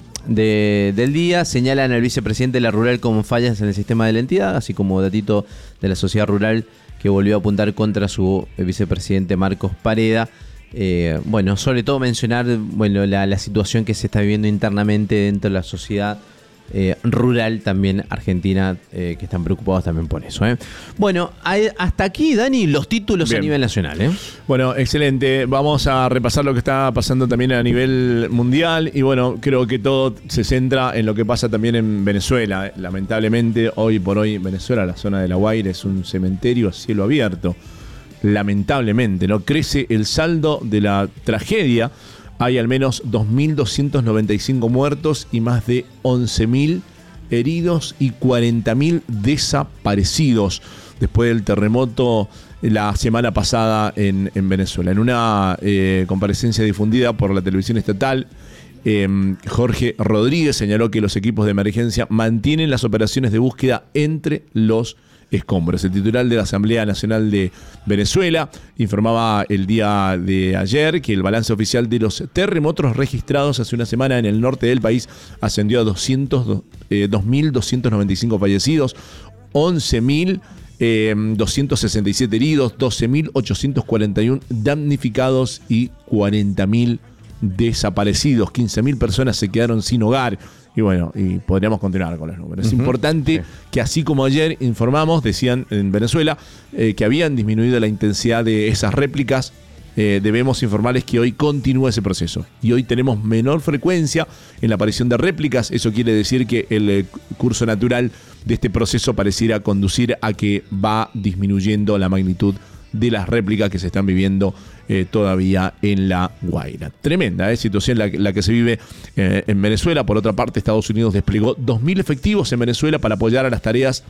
de, del día. Señalan al vicepresidente de la Rural con fallas en el sistema de la entidad, así como datito de la sociedad rural que volvió a apuntar contra su vicepresidente Marcos Pareda. Eh, bueno, sobre todo mencionar bueno, la, la situación que se está viviendo internamente dentro de la sociedad Eh, rural también argentina, eh, que están preocupados también por eso. ¿eh? Bueno, hay, hasta aquí, Dani, los títulos Bien. a nivel nacional. ¿eh?
Bueno, excelente. Vamos a repasar lo que está pasando también a nivel mundial y bueno, creo que todo se centra en lo que pasa también en Venezuela. Lamentablemente, hoy por hoy, Venezuela, la zona de La Guaira, es un cementerio a cielo abierto. Lamentablemente, ¿no? Crece el saldo de la tragedia. Hay al menos dos mil doscientos noventa y cinco muertos y más de once mil heridos y cuarenta mil desaparecidos después del terremoto la semana pasada en, en Venezuela. En una eh, comparecencia difundida por la televisión estatal, eh, Jorge Rodríguez señaló que los equipos de emergencia mantienen las operaciones de búsqueda entre los escombros. El titular de la Asamblea Nacional de Venezuela informaba el día de ayer que el balance oficial de los terremotos registrados hace una semana en el norte del país ascendió a doscientos, eh, dos mil doscientos noventa y cinco fallecidos, once mil doscientos sesenta y siete heridos, doce mil ochocientos cuarenta y uno damnificados y cuarenta mil desaparecidos. quince mil personas se quedaron sin hogar. Y bueno, y podríamos continuar con los números. Es uh-huh. importante sí. que así como ayer informamos, decían en Venezuela, eh, que habían disminuido la intensidad de esas réplicas, eh, debemos informarles que hoy continúa ese proceso. Y hoy tenemos menor frecuencia en la aparición de réplicas. Eso quiere decir que el eh, curso natural de este proceso pareciera conducir a que va disminuyendo la magnitud de las réplicas que se están viviendo eh, todavía en La Guaira. Tremenda eh, situación la, la que se vive eh, en Venezuela. Por otra parte, Estados Unidos desplegó dos mil efectivos en Venezuela para apoyar a las tareas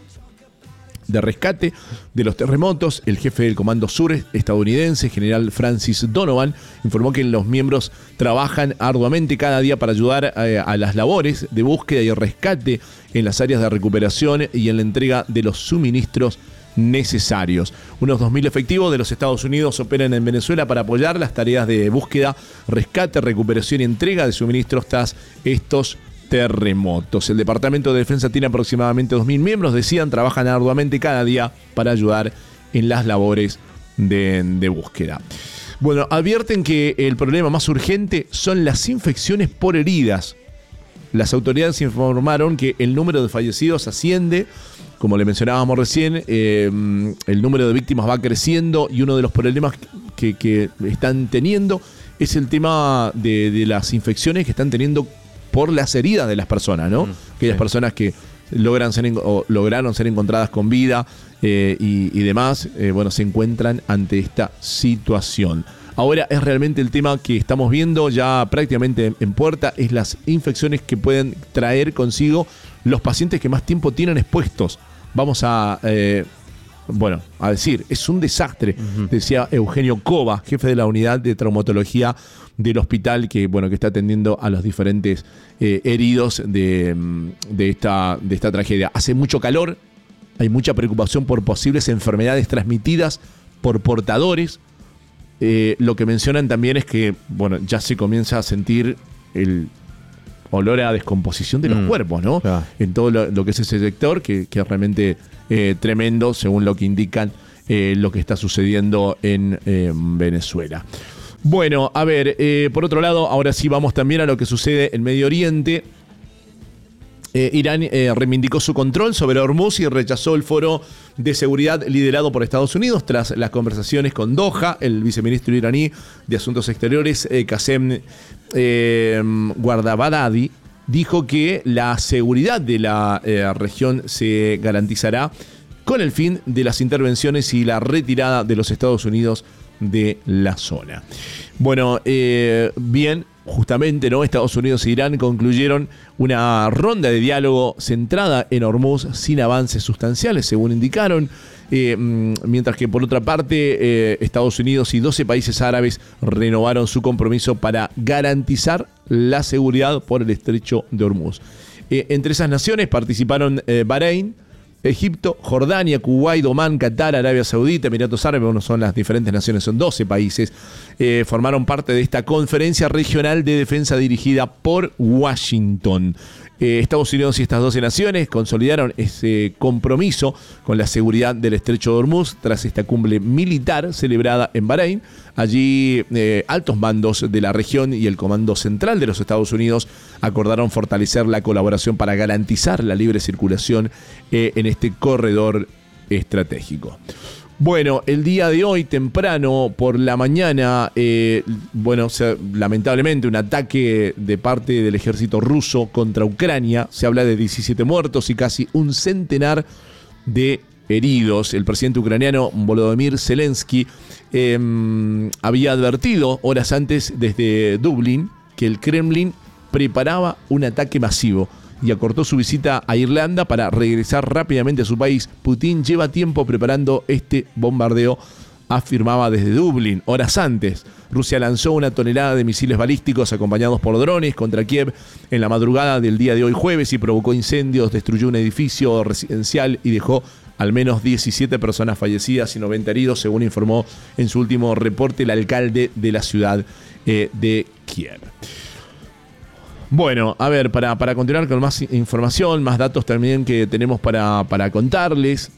de rescate de los terremotos. El jefe del Comando Sur estadounidense, general Francis Donovan, informó que los miembros trabajan arduamente cada día para ayudar a, a las labores de búsqueda y rescate en las áreas de recuperación y en la entrega de los suministros necesarios. Unos dos mil efectivos de los Estados Unidos operan en Venezuela para apoyar las tareas de búsqueda, rescate, recuperación y entrega de suministros tras estos terremotos. El Departamento de Defensa tiene aproximadamente dos mil miembros, decían, trabajan arduamente cada día para ayudar en las labores de, de búsqueda. Bueno, advierten que el problema más urgente son las infecciones por heridas. Las autoridades informaron que el número de fallecidos asciende. Como le mencionábamos recién, eh, el número de víctimas va creciendo y uno de los problemas que, que están teniendo es el tema de, de las infecciones que están teniendo por las heridas de las personas, ¿no? Mm, Aquellas sí. personas que logran ser, o lograron ser encontradas con vida eh, y, y demás, eh, bueno, se encuentran ante esta situación. Ahora es realmente el tema que estamos viendo ya prácticamente en puerta, es las infecciones que pueden traer consigo los pacientes que más tiempo tienen expuestos. Vamos a, eh, bueno, a decir, es un desastre, uh-huh. decía Eugenio Cova, jefe de la unidad de traumatología del hospital que, bueno, que está atendiendo a los diferentes eh, heridos de, de, esta, de esta tragedia. Hace mucho calor, hay mucha preocupación por posibles enfermedades transmitidas por portadores. eh, lo que mencionan también es que, bueno, ya se comienza a sentir el olor a descomposición de los mm, cuerpos, ¿no? Claro. En todo lo, lo que es ese sector, que, que es realmente eh, tremendo, según lo que indican eh, lo que está sucediendo en eh, Venezuela. Bueno, a ver, eh, por otro lado, ahora sí vamos también a lo que sucede en Medio Oriente. Eh, Irán eh, reivindicó su control sobre Hormuz y rechazó el foro de seguridad liderado por Estados Unidos tras las conversaciones con Doha. El viceministro iraní de Asuntos Exteriores, eh, Qasem eh, Gharbadadi, dijo que la seguridad de la eh, región se garantizará con el fin de las intervenciones y la retirada de los Estados Unidos de la zona. Bueno, eh, bien, justamente, ¿no? Estados Unidos e Irán concluyeron una ronda de diálogo centrada en Hormuz sin avances sustanciales, según indicaron, eh, mientras que por otra parte eh, Estados Unidos y doce países árabes renovaron su compromiso para garantizar la seguridad por el estrecho de Hormuz. Eh, entre esas naciones participaron eh, Bahrein, Egipto, Jordania, Kuwait, Omán, Qatar, Arabia Saudita, Emiratos Árabes, bueno, son las diferentes naciones, son doce países, eh, formaron parte de esta conferencia regional de defensa dirigida por Washington. Eh, Estados Unidos y estas doce naciones consolidaron ese compromiso con la seguridad del estrecho de Hormuz tras esta cumbre militar celebrada en Bahrein. Allí eh, altos mandos de la región y el Comando Central de los Estados Unidos acordaron fortalecer la colaboración para garantizar la libre circulación eh, en este corredor estratégico. Bueno, el día de hoy, temprano por la mañana, eh, bueno, se, lamentablemente un ataque de parte del ejército ruso contra Ucrania. Se habla de diecisiete muertos y casi un centenar de heridos. El presidente ucraniano Volodymyr Zelensky eh, había advertido horas antes desde Dublín que el Kremlin preparaba un ataque masivo y acortó su visita a Irlanda para regresar rápidamente a su país. Putin lleva tiempo preparando este bombardeo, afirmaba desde Dublín. Horas antes, Rusia lanzó una tonelada de misiles balísticos acompañados por drones contra Kiev en la madrugada del día de hoy jueves y provocó incendios, destruyó un edificio residencial y dejó al menos diecisiete personas fallecidas y noventa heridos, según informó en su último reporte el alcalde de la ciudad eh, de Kiev. Bueno, a ver, para, para continuar con más información, más datos también que tenemos para, para contarles.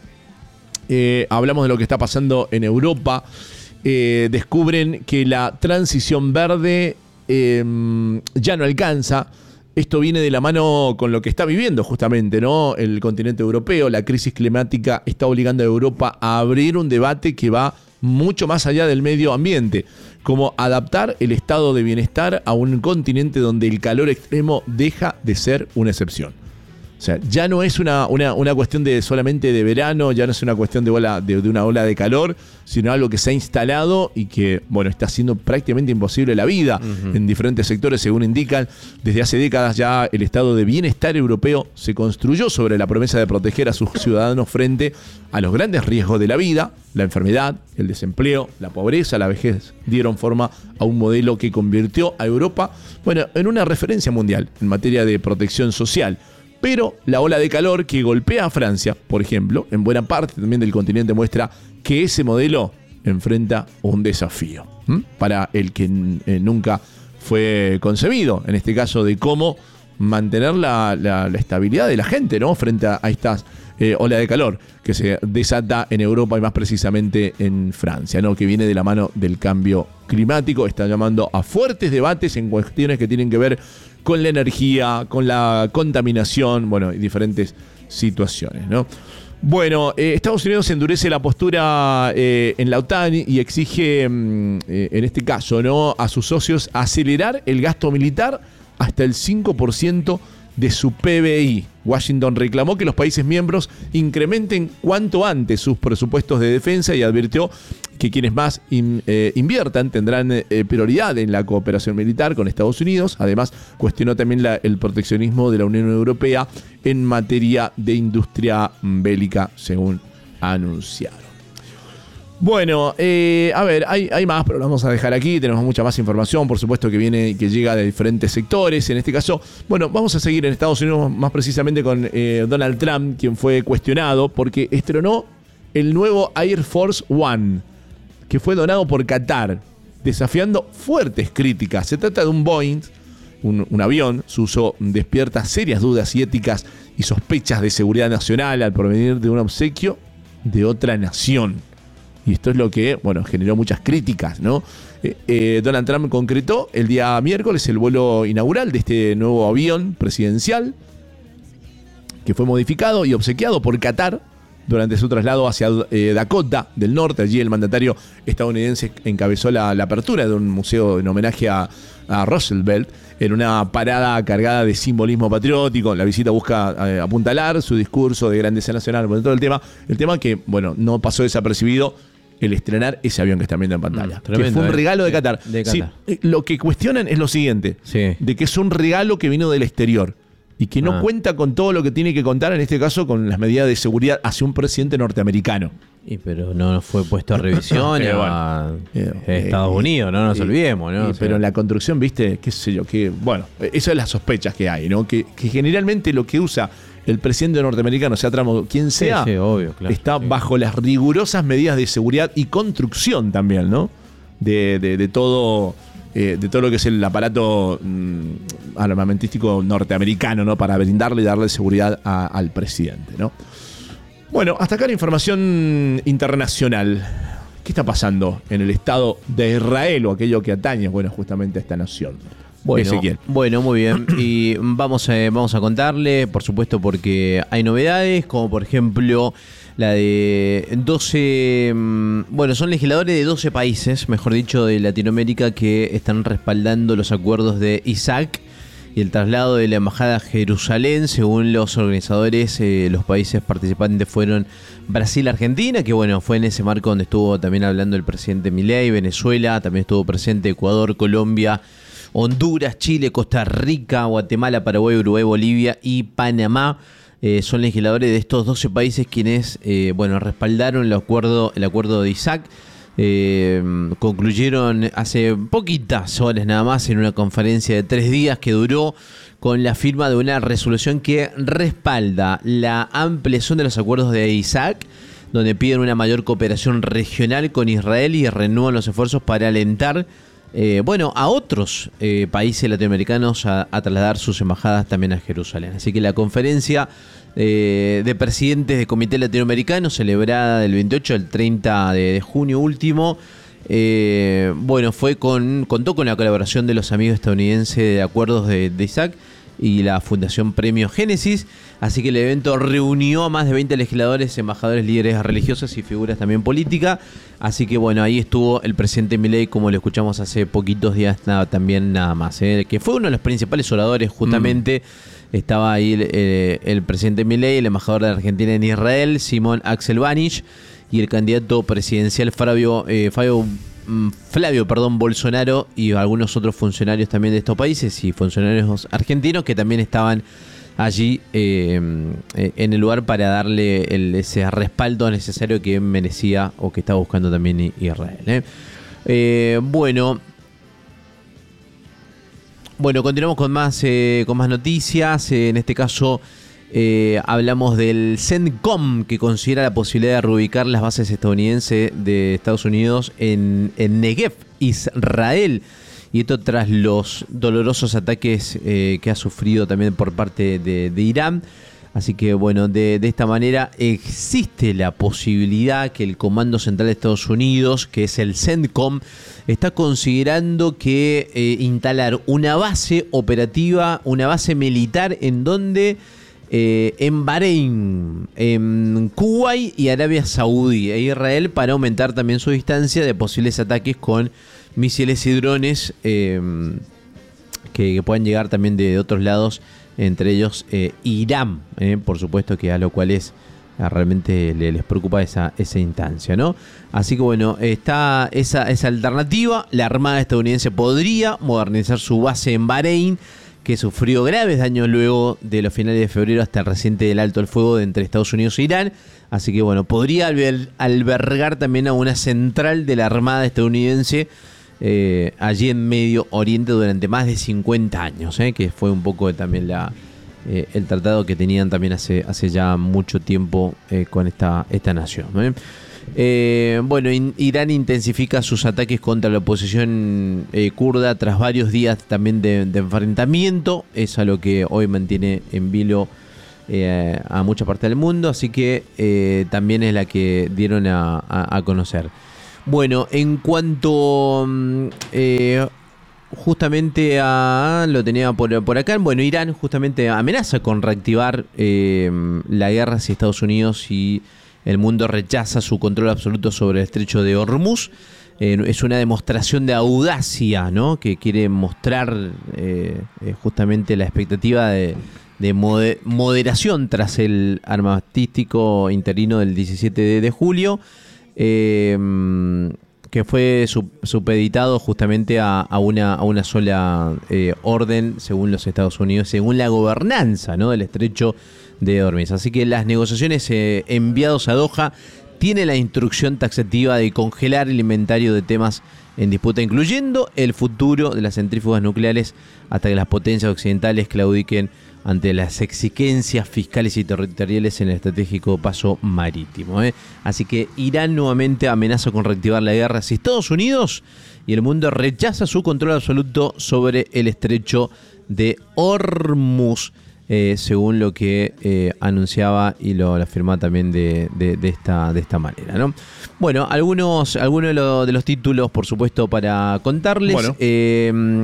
Eh, hablamos de lo que está pasando en Europa. Eh, descubren que la transición verde eh, ya no alcanza. Esto viene de la mano con lo que está viviendo justamente, ¿no? El continente europeo. La crisis climática está obligando a Europa a abrir un debate que va mucho más allá del medio ambiente, como adaptar el estado de bienestar a un continente donde el calor extremo deja de ser una excepción. O sea, ya no es una, una, una cuestión de solamente de verano, ya no es una cuestión de, ola, de, de una ola de calor, sino algo que se ha instalado y que, bueno, está haciendo prácticamente imposible la vida uh-huh. en diferentes sectores, según indican. Desde hace décadas ya el estado de bienestar europeo se construyó sobre la promesa de proteger a sus ciudadanos frente a los grandes riesgos de la vida. La enfermedad, el desempleo, la pobreza, la vejez dieron forma a un modelo que convirtió a Europa, bueno, en una referencia mundial en materia de protección social. Pero la ola de calor que golpea a Francia, por ejemplo, en buena parte también del continente, muestra que ese modelo enfrenta un desafío ¿m? para el que eh, nunca fue concebido, en este caso de cómo mantener la, la, la estabilidad de la gente, ¿no? Frente a, a estas eh, ola de calor que se desata en Europa y más precisamente en Francia, ¿no? Que viene de la mano del cambio climático. Está llamando a fuertes debates en cuestiones que tienen que ver con la energía, con la contaminación, bueno, y diferentes situaciones, ¿no? Bueno, eh, Estados Unidos endurece la postura eh, en la OTAN y exige, mm, eh, en este caso, ¿no?, a sus socios acelerar el gasto militar hasta el cinco por ciento de su P B I. Washington reclamó que los países miembros incrementen cuanto antes sus presupuestos de defensa y advirtió que quienes más in, eh, inviertan tendrán eh, prioridad en la cooperación militar con Estados Unidos. Además, cuestionó también la, el proteccionismo de la Unión Europea en materia de industria bélica, según anunciaron. Bueno, eh, a ver, hay, hay más, pero lo vamos a dejar aquí. Tenemos mucha más información, por supuesto, que viene, que llega de diferentes sectores. En este caso, bueno, vamos a seguir en Estados Unidos, más precisamente con eh, Donald Trump, quien fue cuestionado porque estrenó el nuevo Air Force One. que fue donado por Qatar, desafiando fuertes críticas. Se trata de un Boeing, un, un avión. Su uso despierta serias dudas y éticas y sospechas de seguridad nacional al provenir de un obsequio de otra nación. Y esto es lo que, bueno, generó muchas críticas, ¿no? Eh, eh, Donald Trump concretó el día miércoles el vuelo inaugural de este nuevo avión presidencial, que fue modificado y obsequiado por Qatar durante su traslado hacia eh, Dakota del Norte. Allí el mandatario estadounidense encabezó la, la apertura de un museo en homenaje a, a Roosevelt, en una parada cargada de simbolismo patriótico. La visita busca eh, apuntalar su discurso de grandeza nacional. Bueno, todo el tema, el tema que, bueno, no pasó desapercibido, el estrenar ese avión que están viendo en pantalla. Mm, tremendo, que fue un regalo de Qatar. De, de Qatar. Sí, lo que cuestionan es lo siguiente, sí. de que es un regalo que vino del exterior y que no ah. cuenta con todo lo que tiene que contar, en este caso con las medidas de seguridad hacia un presidente norteamericano.
Y pero no fue puesto a revisión a bueno, eh, Estados Unidos, no nos eh, olvidemos, ¿no?
Eh,
o sea,
pero en la construcción, viste, qué sé yo, que bueno, eso es las sospechas que hay, ¿no? Que, que generalmente lo que usa el presidente norteamericano, sea Trump, quien sea,
sí, sí, obvio, claro,
está
sí.
bajo las rigurosas medidas de seguridad y construcción también, ¿no? De, de, de todo, eh, de todo lo que es el aparato mm, armamentístico norteamericano, ¿no? Para brindarle y darle seguridad a, al presidente, ¿no? Bueno, hasta acá la información internacional. ¿Qué está pasando en el Estado de Israel o aquello que atañe, bueno, justamente a esta nación?
Bueno, Ezequiel. Bueno, muy bien. Y vamos a, vamos a contarle, por supuesto, porque hay novedades, como por ejemplo la de doce, bueno, son legisladores de doce países, mejor dicho, de Latinoamérica, que están respaldando los acuerdos de Isaac y el traslado de la embajada a Jerusalén. Según los organizadores, eh, los países participantes fueron Brasil, Argentina, que bueno, fue en ese marco donde estuvo también hablando el presidente Milei, Venezuela, también estuvo presente Ecuador, Colombia, Honduras, Chile, Costa Rica, Guatemala, Paraguay, Uruguay, Bolivia y Panamá. Eh, son legisladores de estos doce países quienes eh, bueno, respaldaron el acuerdo, el acuerdo de Isaac. Eh, concluyeron hace poquitas horas nada más en una conferencia de tres días que duró con la firma de una resolución que respalda la ampliación de los acuerdos de Isaac, donde piden una mayor cooperación regional con Israel y renuevan los esfuerzos para alentar eh, bueno, a otros eh, países latinoamericanos a, a trasladar sus embajadas también a Jerusalén. Así que la conferencia Eh, de presidentes de Comité Latinoamericano, celebrada del veintiocho al treinta de, de junio último, eh, bueno, fue con contó con la colaboración de los amigos estadounidenses de acuerdos de, de Isaac y la Fundación Premio Génesis. Así que el evento reunió a más de veinte legisladores, embajadores, líderes religiosos y figuras también políticas. Así que bueno, ahí estuvo el presidente Milei, como lo escuchamos hace poquitos días, nada, también nada más, eh, que fue uno de los principales oradores justamente. Mm. Estaba ahí el, el, el presidente Milei, el embajador de Argentina en Israel, Simón Axel Banich, y el candidato presidencial Flavio, eh, Flavio, Flavio perdón, Bolsonaro, y algunos otros funcionarios también de estos países y funcionarios argentinos que también estaban allí eh, en el lugar para darle el, ese respaldo necesario que merecía o que estaba buscando también Israel. ¿eh? Eh, bueno... Bueno, continuamos con más, eh, con más noticias. Eh, en este caso eh, hablamos del CENTCOM, que considera la posibilidad de reubicar las bases estadounidenses de Estados Unidos en, en Negev, Israel. Y esto tras los dolorosos ataques eh, que ha sufrido también por parte de, de Irán. Así que bueno, de, de esta manera existe la posibilidad que el Comando Central de Estados Unidos, que es el CENTCOM, está considerando que eh, instalar una base operativa, una base militar en donde eh, en Bahrein, en Kuwait y Arabia Saudí e Israel, para aumentar también su distancia de posibles ataques con misiles y drones eh, que, que puedan llegar también de otros lados, entre ellos eh, Irán, eh, por supuesto, que a lo cual es realmente le, les preocupa esa, esa instancia, ¿no? Así que bueno, está esa, esa alternativa. La Armada estadounidense podría modernizar su base en Bahrein, que sufrió graves daños luego de los finales de febrero hasta el reciente del alto el fuego de entre Estados Unidos e Irán. Así que bueno, podría alber, albergar también a una central de la Armada estadounidense Eh, allí en Medio Oriente durante más de cincuenta años, eh, que fue un poco también la, eh, el tratado que tenían también hace, hace ya mucho tiempo eh, con esta, esta nación. ¿eh? Eh, bueno, in, Irán intensifica sus ataques contra la oposición eh, kurda tras varios días también de, de enfrentamiento. Es a lo que hoy mantiene en vilo eh, a mucha parte del mundo, así que eh, también es la que dieron a, a, a conocer. Bueno, en cuanto eh, justamente a... Lo tenía por, por acá. Bueno, Irán justamente amenaza con reactivar eh, la guerra si Estados Unidos y el mundo rechaza su control absoluto sobre el estrecho de Hormuz. Eh, es una demostración de audacia, ¿no? Que quiere mostrar eh, eh, justamente la expectativa de, de moder, moderación tras el armamentístico interino del diecisiete de julio. Eh, que fue supeditado justamente a, a, una, a una sola eh, orden según los Estados Unidos, según la gobernanza, ¿no?, del estrecho de Hormuz. Así que las negociaciones eh, enviados a Doha tienen la instrucción taxativa de congelar el inventario de temas en disputa, incluyendo el futuro de las centrífugas nucleares, hasta que las potencias occidentales claudiquen ante las exigencias fiscales y territoriales en el estratégico paso marítimo. ¿eh? Así que Irán nuevamente amenaza con reactivar la guerra si Estados Unidos y el mundo rechaza su control absoluto sobre el estrecho de Hormuz, eh, según lo que eh, anunciaba y lo, lo afirmaba también de, de, de, esta, de esta manera, ¿no? Bueno, algunos, algunos de, lo, de los títulos, por supuesto, para contarles. Bueno. Eh,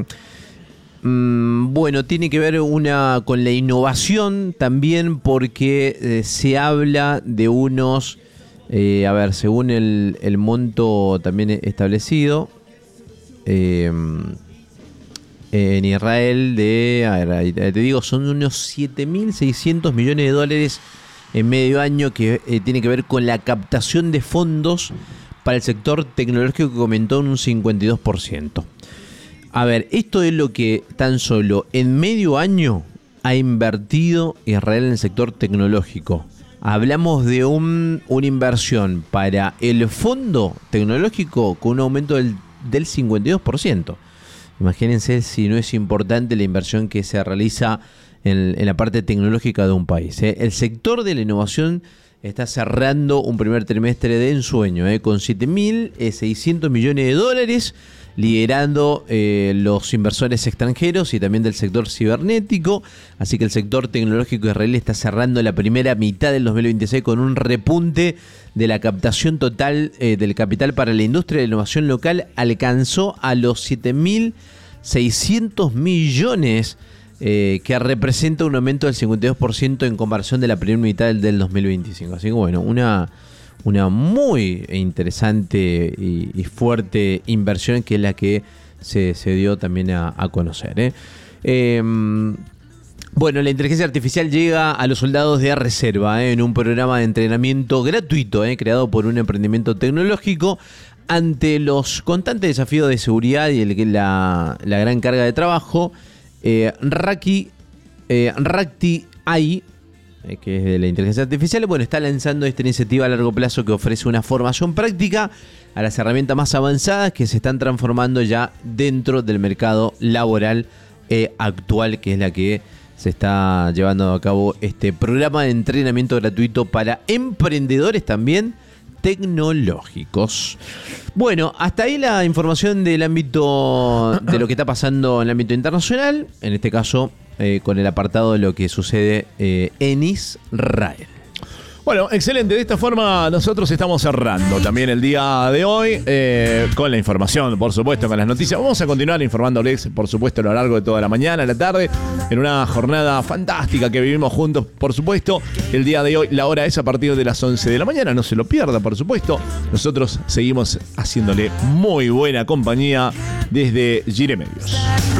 Bueno, tiene que ver una con la innovación también, porque eh, se habla de unos, eh, a ver, según el, el monto también establecido eh, en Israel, de, a ver, te digo, son unos siete mil seiscientos millones de dólares en medio año, que eh, tiene que ver con la captación de fondos para el sector tecnológico, que aumentó en un cincuenta y dos por ciento. A ver, esto es lo que tan solo en medio año ha invertido Israel en el sector tecnológico. Hablamos de un, una inversión para el fondo tecnológico con un aumento del, del cincuenta y dos por ciento. Imagínense si no es importante la inversión que se realiza en, en la parte tecnológica de un país. ¿eh? El sector de la innovación está cerrando un primer trimestre de ensueño, ¿eh? con siete mil seiscientos millones de dólares, liderando eh, los inversores extranjeros y también del sector cibernético. Así que el sector tecnológico israelí está cerrando la primera mitad del dos mil veintiséis con un repunte de la captación total eh, del capital para la industria de la innovación local. Alcanzó a los siete mil seiscientos millones, eh, que representa un aumento del cincuenta y dos por ciento en comparación de la primera mitad del, del dos mil veinticinco. Así que bueno, una... Una muy interesante y, y fuerte inversión, que es la que se, se dio también a, a conocer. ¿eh? Eh, bueno, la inteligencia artificial llega a los soldados de reserva ¿eh? en un programa de entrenamiento gratuito ¿eh? creado por un emprendimiento tecnológico. Ante los constantes desafíos de seguridad y el, la, la gran carga de trabajo, eh, Raki, eh, Rakti A I, que es de la inteligencia artificial, bueno, está lanzando esta iniciativa a largo plazo que ofrece una formación práctica a las herramientas más avanzadas que se están transformando ya dentro del mercado laboral eh, actual, que es la que se está llevando a cabo este programa de entrenamiento gratuito para emprendedores también tecnológicos. Bueno, hasta ahí la información del ámbito de lo que está pasando en el ámbito internacional, en este caso Eh, con el apartado de lo que sucede eh, en Israel.
Bueno, excelente. De esta forma nosotros estamos cerrando también el día de hoy eh, con la información, por supuesto, con las noticias. Vamos a continuar informándoles, por supuesto, a lo largo de toda la mañana, la tarde, en una jornada fantástica que vivimos juntos, por supuesto. El día de hoy, la hora es a partir de las once de la mañana. No se lo pierda, por supuesto. Nosotros seguimos haciéndole muy buena compañía desde Gire Medios.